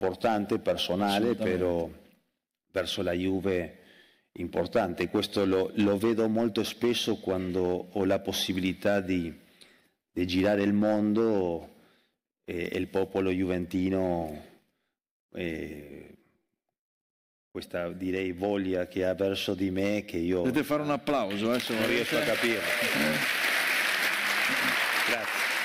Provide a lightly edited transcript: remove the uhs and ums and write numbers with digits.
importante, personale, però verso la Juve importante. Questo lo vedo molto spesso quando ho la possibilità di girare il mondo e il popolo juventino, questa direi voglia che ha verso di me, che io potete fare un applauso, se non riesco a capire. Grazie.